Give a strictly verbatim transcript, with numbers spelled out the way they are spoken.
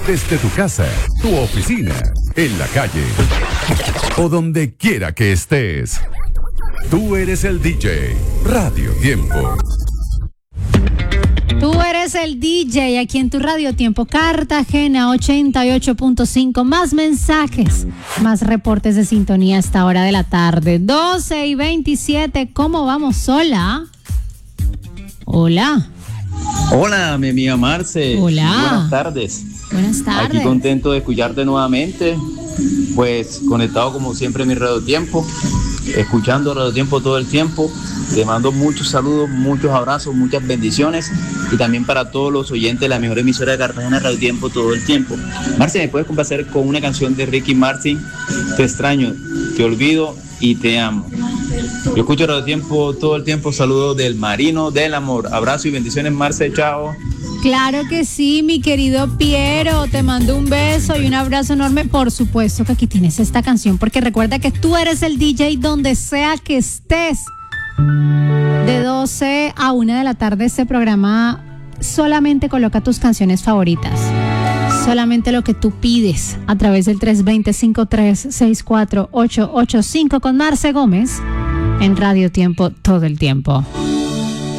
desde tu casa, tu oficina, en la calle o donde quiera que estés. Tú eres el D J. Radio Tiempo. Tú eres el D J aquí en tu Radio Tiempo Cartagena ochenta y ocho punto cinco. Más mensajes, más reportes de sintonía a esta hora de la tarde. doce y veintisiete. ¿Cómo vamos? Hola. Hola. Hola, mi amiga Marce. Hola. Buenas tardes. Buenas tardes. Aquí contento de escucharte nuevamente. Pues conectado como siempre en mi Radio Tiempo, escuchando Radio Tiempo todo el tiempo. Te mando muchos saludos, muchos abrazos, muchas bendiciones y también para todos los oyentes de la mejor emisora de Cartagena, Radio Tiempo todo el tiempo. Marce, ¿me puedes complacer con una canción de Ricky Martin? Te extraño, te olvido y te amo. Yo escucho Radio Tiempo todo el tiempo. Saludos del Marino del Amor. Abrazo y bendiciones, Marce. Chao. Claro que sí, mi querido Piero, te mando un beso y un abrazo enorme. Por supuesto que aquí tienes esta canción, porque recuerda que tú eres el D J donde sea que estés. De doce a una de la tarde este programa solamente coloca tus canciones favoritas, solamente lo que tú pides a través del tres dos cero, cinco tres seis cuatro, ocho ocho cinco con Marce Gómez en Radio Tiempo todo el tiempo.